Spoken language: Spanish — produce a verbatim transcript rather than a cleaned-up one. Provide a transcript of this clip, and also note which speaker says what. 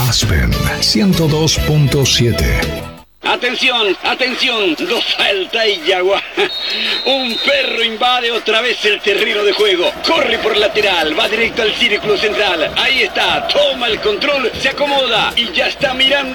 Speaker 1: Aspen ciento dos punto siete.
Speaker 2: Atención, atención, dos falta y Yagua. Un perro invade otra vez el terreno de juego. Corre por lateral, va directo al círculo central. Ahí está, toma el control, se acomoda y ya está mirando